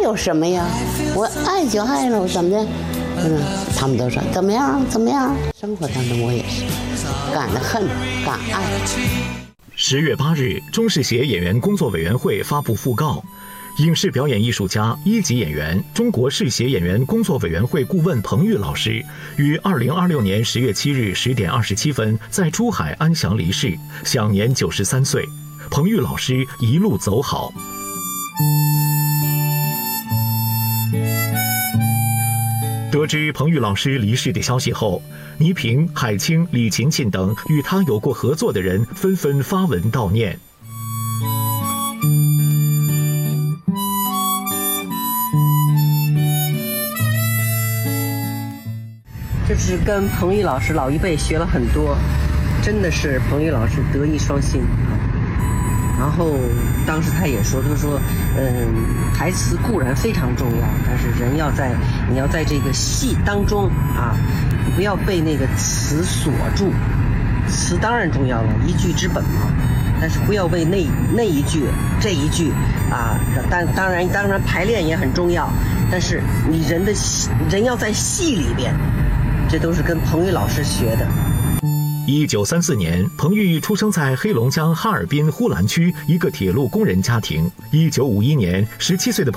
有什么呀？我爱就爱了，我怎么的？他们都说怎么样怎么样。生活当中我也是敢恨敢爱。 10月8日，中视协演员工作委员会发布讣告。影视表演艺术家、1级演员、中国视协演员工作委员会顾问彭玉老师于2026年10月7日10点27分在珠海安详离世，享年93岁。彭玉老师一路走好。得知彭玉老师离世的消息后，倪萍、海清、李勤勤等与他有过合作的人纷纷发文悼念。 就是跟彭玉老师老一辈学了很多，真的是彭玉老师德艺双馨啊。然后当时他也说，他说，台词固然非常重要，但是你要在这个戏当中啊，你不要被那个词锁住，词当然重要了，一句之本嘛。但是不要为那一句这一句啊，当然排练也很重要，但是你人要在戏里边。这都是跟彭玉老师学的。 1934年，彭玉出生在黑龙江哈尔滨呼兰区一个铁路工人家庭。1951年，17岁的